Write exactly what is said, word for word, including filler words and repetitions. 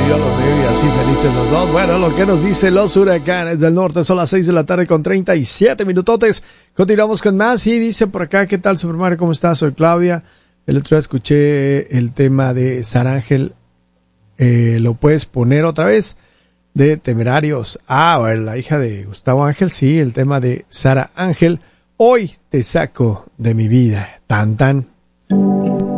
yo los veo y así felices los dos. Bueno, lo que nos dicen los huracanes del norte, son las seis de la tarde con treinta y siete minutotes. Continuamos con más y dice por acá, ¿qué tal, Super Mario? ¿Cómo estás? Soy Claudia. El otro día escuché el tema de Sara Ángel. Eh, ¿Lo puedes poner otra vez? De Temerarios. Ah, bueno, la hija de Gustavo Ángel, sí, el tema de Sara Ángel. Hoy te saco de mi vida. Tan, tan.